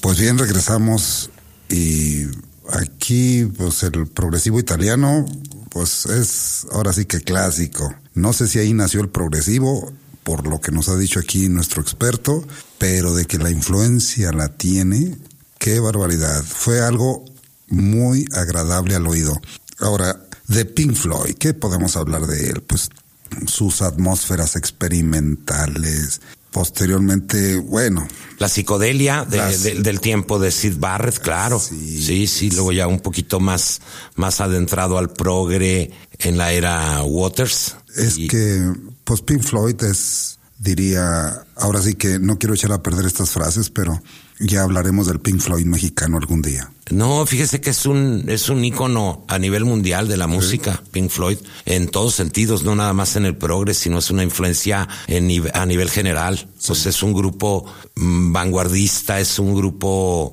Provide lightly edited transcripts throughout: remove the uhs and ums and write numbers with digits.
Pues bien, regresamos y aquí pues el progresivo italiano pues es ahora sí que clásico. No sé si ahí nació el progresivo, por lo que nos ha dicho aquí nuestro experto, pero de que la influencia la tiene, qué barbaridad. Fue algo muy agradable al oído. Ahora, de Pink Floyd, ¿qué podemos hablar de él? Pues sus atmósferas experimentales, posteriormente, bueno... La psicodelia del tiempo de Syd Barrett, claro. Sí, luego ya un poquito más adentrado al progre en la era Waters. Que, pues Pink Floyd es, diría, ahora sí que no quiero echar a perder estas frases, pero ya hablaremos del Pink Floyd mexicano algún día. No, fíjese que es un ícono a nivel mundial de la música, Pink Floyd, en todos sentidos, no nada más en el progre, sino es una influencia a nivel general. Sí. Pues es un grupo vanguardista, es un grupo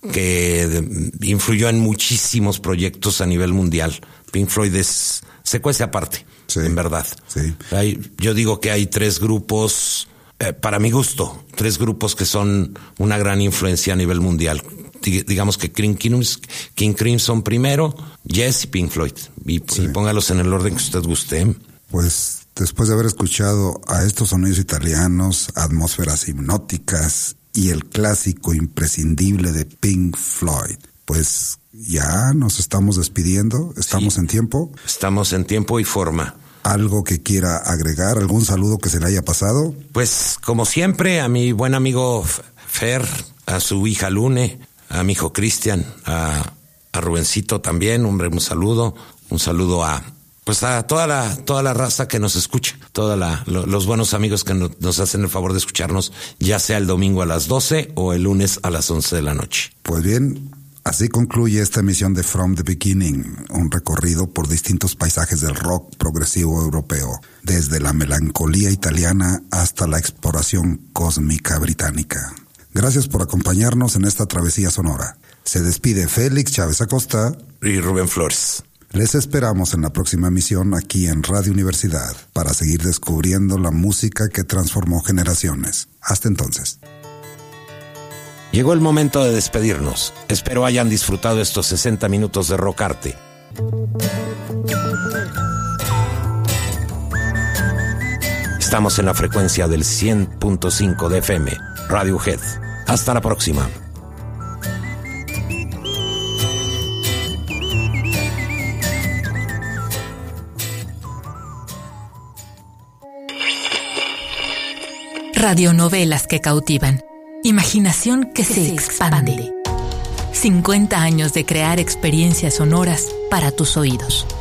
que influyó en muchísimos proyectos a nivel mundial. Pink Floyd se cuece aparte, sí, en verdad. Sí. Yo digo que hay tres grupos, para mi gusto, tres grupos que son una gran influencia a nivel mundial. Digamos que King Crimson primero, Yes y Pink Floyd. Y póngalos en el orden que usted guste. Pues después de haber escuchado a estos sonidos italianos, atmósferas hipnóticas y el clásico imprescindible de Pink Floyd, pues ya nos estamos despidiendo. ¿Estamos en tiempo? Estamos en tiempo y forma. ¿Algo que quiera agregar? ¿Algún saludo que se le haya pasado? Pues como siempre, a mi buen amigo Fer, a su hija Lune, a mi hijo Cristian, a Rubencito también, hombre, un saludo a toda la raza que nos escucha, los buenos amigos que nos hacen el favor de escucharnos, ya sea el domingo a las 12 o el lunes a las 11 de la noche. Pues bien, así concluye esta emisión de From the Beginning, un recorrido por distintos paisajes del rock progresivo europeo, desde la melancolía italiana hasta la exploración cósmica británica. Gracias por acompañarnos en esta travesía sonora. Se despide Félix Chávez Acosta y Rubén Flores. Les esperamos en la próxima emisión aquí en Radio Universidad para seguir descubriendo la música que transformó generaciones. Hasta entonces. Llegó el momento de despedirnos. Espero hayan disfrutado estos 60 minutos de Rock Arte. Estamos en la frecuencia del 100.5 de FM, Radiohead. Hasta la próxima. Radionovelas que cautivan. Imaginación que se expande. 50 años de crear experiencias sonoras para tus oídos.